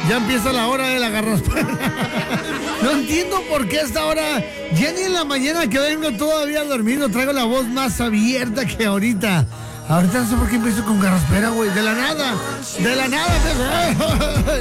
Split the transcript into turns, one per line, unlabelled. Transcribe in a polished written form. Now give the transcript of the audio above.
Ya empieza la hora de la garraspera. No entiendo por qué a esta hora, ya ni en la mañana que vengo todavía dormido, traigo la voz más abierta que ahorita. Ahorita no sé por qué empiezo con garraspera, güey. De la nada.